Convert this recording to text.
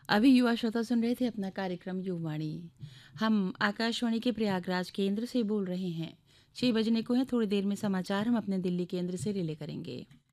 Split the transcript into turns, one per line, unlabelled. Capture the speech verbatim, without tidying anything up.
अभी युवा श्रोता सुन रहे थे अपना कार्यक्रम युवाणी। हम आकाशवाणी के प्रयागराज केंद्र से बोल रहे हैं। छह बजने को है, थोड़ी देर में समाचार हम अपने दिल्ली केंद्र से रिले करेंगे।